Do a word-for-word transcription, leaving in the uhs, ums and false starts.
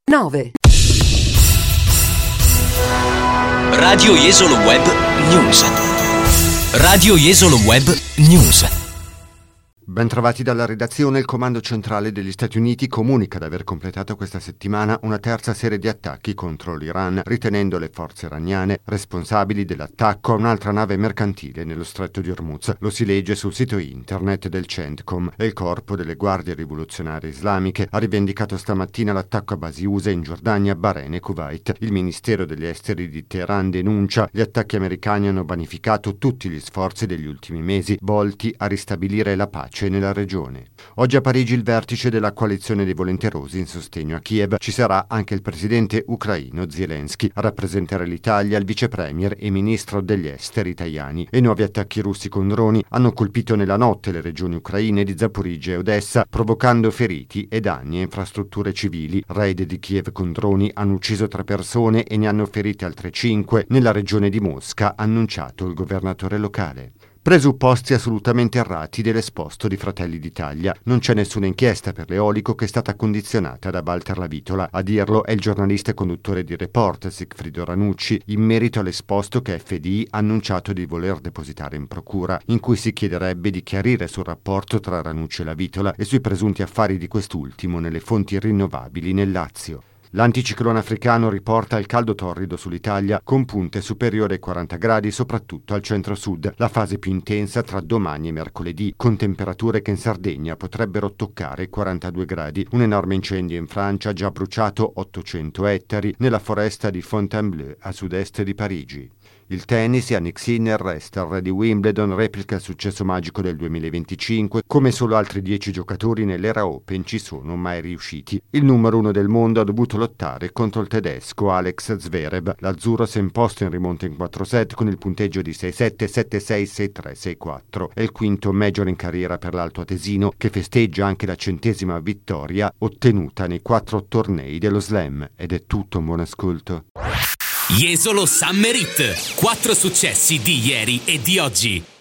nove. Radio Jesolo Web News. Radio Jesolo Web News. Bentrovati dalla redazione. Il Comando Centrale degli Stati Uniti comunica di aver completato questa settimana una terza serie di attacchi contro l'Iran, ritenendo le forze iraniane responsabili dell'attacco a un'altra nave mercantile nello stretto di Hormuz. Lo si legge sul sito internet del CENTCOM. E il corpo delle guardie rivoluzionarie islamiche ha rivendicato stamattina l'attacco a basi U S A in Giordania, Bahrain e Kuwait. Il Ministero degli Esteri di Teheran denuncia: gli attacchi americani hanno vanificato tutti gli sforzi degli ultimi mesi volti a ristabilire la pace nella regione. Oggi a Parigi il vertice della coalizione dei volenterosi in sostegno a Kiev. Ci sarà anche il presidente ucraino Zelensky. A rappresentare l'Italia il vice premier e ministro degli esteri Tajani. E nuovi attacchi russi con droni hanno colpito nella notte le regioni ucraine di Zaporizhzhia e Odessa, provocando feriti e danni a infrastrutture civili. Raid di Kiev con droni hanno ucciso tre persone e ne hanno ferite altre cinque nella regione di Mosca, ha annunciato il governatore locale. Presupposti assolutamente errati dell'esposto di Fratelli d'Italia. Non c'è nessuna inchiesta per l'eolico che è stata condizionata da Walter Lavitola. A dirlo è il giornalista e conduttore di Report, Sigfrido Ranucci, in merito all'esposto che F D I ha annunciato di voler depositare in procura, in cui si chiederebbe di chiarire sul rapporto tra Ranucci e Lavitola e sui presunti affari di quest'ultimo nelle fonti rinnovabili nel Lazio. L'anticiclone africano riporta il caldo torrido sull'Italia con punte superiori ai quaranta gradi soprattutto al centro-sud, la fase più intensa tra domani e mercoledì, con temperature che in Sardegna potrebbero toccare i quarantadue gradi. Un enorme incendio in Francia ha già bruciato ottocento ettari nella foresta di Fontainebleau a sud-est di Parigi. Il tennis, Jannik Sinner resta il re di Wimbledon, replica il successo magico del duemilaventicinque, come solo altri dieci giocatori nell'era Open ci sono mai riusciti. Il numero uno del mondo ha dovuto lottare contro il tedesco Alex Zverev. L'azzurro si è imposto in rimonta in quattro set con il punteggio di sei sette, sette sei, sei tre, sei quattro. È il quinto major in carriera per l'alto atesino, che festeggia anche la centesima vittoria ottenuta nei quattro tornei dello Slam. Ed è tutto, un buon ascolto. Jesolo Summer Hit. Quattro successi di ieri e di oggi.